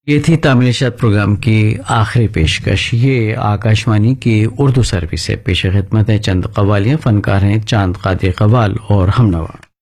ये थी तामिलिशात प्रोग्राम की आखिरी पेशकश। ये आकाशवाणी की उर्दू सर्विस है। पेश खिदमत है चंद कवालियाँ। फनकार हैं चांद कादिर कवाल और हमनवा।